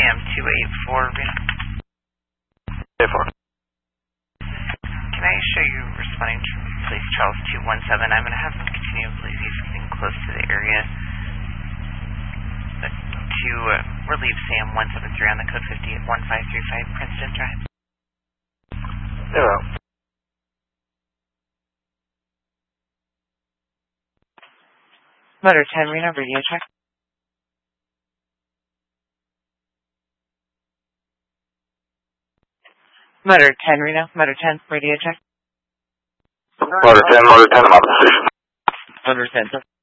Sam 284, Reno. 84. Can I show you responding to Police Charles 217? I'm going to have them continue, please, something close to the area to relieve Sam 173 on the code 50 at 1535 Princeton Drive. 0. Motor 10, Reno, radio check. Motor 10, Reno, Motor 10, radio check. Motor 10, I'm on the station. Motor 10,